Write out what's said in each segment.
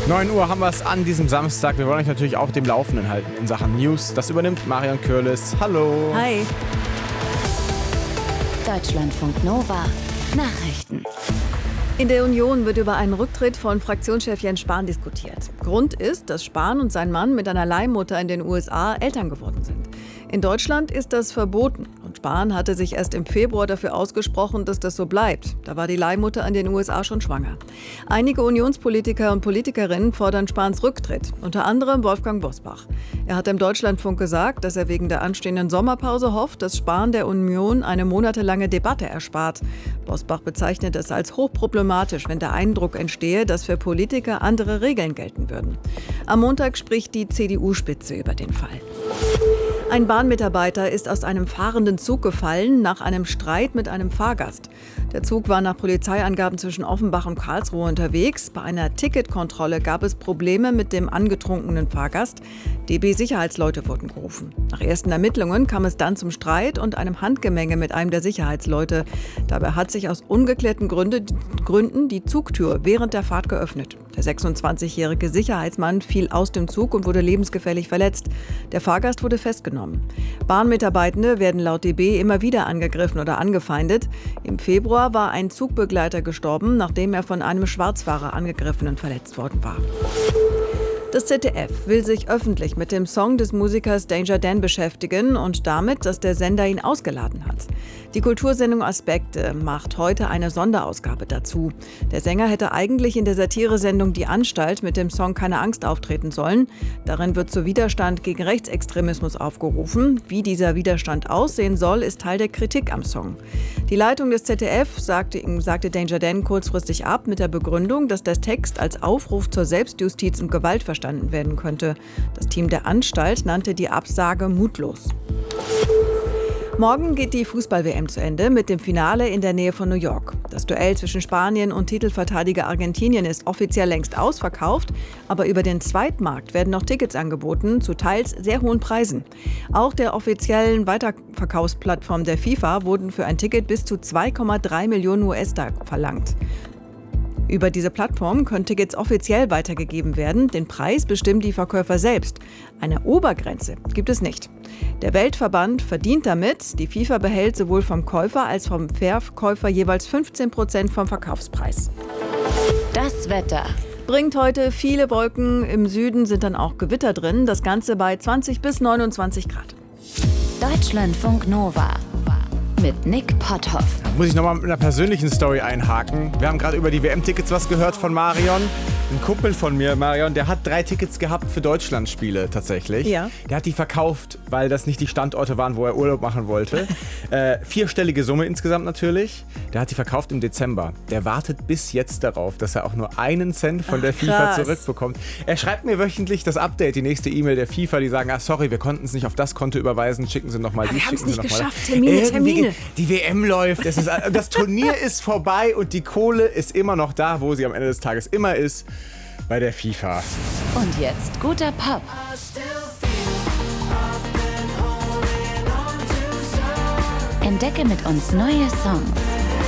9 Uhr haben wir es an diesem Samstag. Wir wollen euch natürlich auf dem Laufenden halten in Sachen News. Das übernimmt Marion Körles. Hallo. Hi. Deutschlandfunk Nova. Nachrichten. In der Union wird über einen Rücktritt von Fraktionschef Jens Spahn diskutiert. Grund ist, dass Spahn und sein Mann mit einer Leihmutter in den USA Eltern geworden sind. In Deutschland ist das verboten. Und Spahn hatte sich erst im Februar dafür ausgesprochen, dass das so bleibt. Da war die Leihmutter in den USA schon schwanger. Einige Unionspolitiker und Politikerinnen fordern Spahns Rücktritt, unter anderem Wolfgang Bosbach. Er hat im Deutschlandfunk gesagt, dass er wegen der anstehenden Sommerpause hofft, dass Spahn der Union eine monatelange Debatte erspart. Bosbach bezeichnet es als hochproblematisch, wenn der Eindruck entstehe, dass für Politiker andere Regeln gelten würden. Am Montag spricht die CDU-Spitze über den Fall. Ein Bahnmitarbeiter ist aus einem fahrenden Zug gefallen nach einem Streit mit einem Fahrgast. Der Zug war nach Polizeiangaben zwischen Offenbach und Karlsruhe unterwegs. Bei einer Ticketkontrolle gab es Probleme mit dem angetrunkenen Fahrgast. DB-Sicherheitsleute wurden gerufen. Nach ersten Ermittlungen kam es dann zum Streit und einem Handgemenge mit einem der Sicherheitsleute. Dabei hat sich aus ungeklärten Gründen die Zugtür während der Fahrt geöffnet. Der 26-jährige Sicherheitsmann fiel aus dem Zug und wurde lebensgefährlich verletzt. Der Fahrgast wurde festgenommen. Bahnmitarbeitende werden laut DB immer wieder angegriffen oder angefeindet. Im Februar war ein Zugbegleiter gestorben, nachdem er von einem Schwarzfahrer angegriffen und verletzt worden war. Das ZDF will sich öffentlich mit dem Song des Musikers Danger Dan beschäftigen und damit, dass der Sender ihn ausgeladen hat. Die Kultursendung Aspekte macht heute eine Sonderausgabe dazu. Der Sänger hätte eigentlich in der Satiresendung Die Anstalt mit dem Song Keine Angst auftreten sollen. Darin wird zu Widerstand gegen Rechtsextremismus aufgerufen. Wie dieser Widerstand aussehen soll, ist Teil der Kritik am Song. Die Leitung des ZDF sagte Danger Dan kurzfristig ab mit der Begründung, dass der Text als Aufruf zur Selbstjustiz und Gewalt verstanden werden könnte. Das Team der Anstalt nannte die Absage mutlos. Morgen geht die Fußball-WM zu Ende mit dem Finale in der Nähe von New York. Das Duell zwischen Spanien und Titelverteidiger Argentinien ist offiziell längst ausverkauft, aber über den Zweitmarkt werden noch Tickets angeboten, zu teils sehr hohen Preisen. Auch der offiziellen Weiterverkaufsplattform der FIFA wurden für ein Ticket bis zu 2,3 Millionen US-Dollar verlangt. Über diese Plattform können Tickets offiziell weitergegeben werden. Den Preis bestimmen die Verkäufer selbst. Eine Obergrenze gibt es nicht. Der Weltverband verdient damit. Die FIFA behält sowohl vom Käufer als vom Verkäufer jeweils 15% vom Verkaufspreis. Das Wetter. Bringt heute viele Wolken. Im Süden sind dann auch Gewitter drin. Das Ganze bei 20 bis 29 Grad. Deutschlandfunk Nova. Mit Nick Potthoff. Muss ich nochmal mit einer persönlichen Story einhaken. Wir haben gerade über die WM-Tickets was gehört von Marion. Ein Kumpel von mir, Marion, der hat 3 Tickets gehabt für Deutschlandspiele tatsächlich. Ja. Der hat die verkauft, weil das nicht die Standorte waren, wo er Urlaub machen wollte. 4-stellige Summe insgesamt natürlich. Der hat die verkauft im Dezember. Der wartet bis jetzt darauf, dass er auch nur einen Cent von der FIFA zurückbekommt. Er schreibt mir wöchentlich das Update, die nächste E-Mail der FIFA. Die sagen, sorry, wir konnten es nicht auf das Konto überweisen. Schicken Sie nochmal die, schicken Sie nochmal. Wir haben es nicht geschafft. Termine. Die WM läuft. Das Turnier ist vorbei und die Kohle ist immer noch da, wo sie am Ende des Tages immer ist. Bei der FIFA. Und jetzt guter Pop. Entdecke mit uns neue Songs.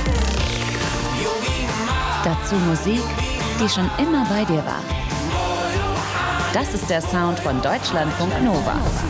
Dazu Musik, die schon immer bei dir war. Das ist der Sound von Deutschlandfunk Nova.